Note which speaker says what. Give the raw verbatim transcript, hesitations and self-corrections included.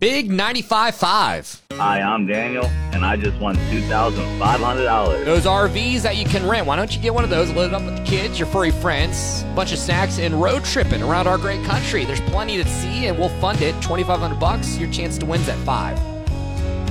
Speaker 1: Big ninety-five five.
Speaker 2: Hi, I'm Daniel, and I just won two thousand five hundred dollars.
Speaker 1: Those R Vs that you can rent. Why don't you get one of those, load it up with the kids, your furry friends, bunch of snacks, and road tripping around our great country. There's plenty to see, and we'll fund it. twenty-five hundred bucks, your chance to win's at five.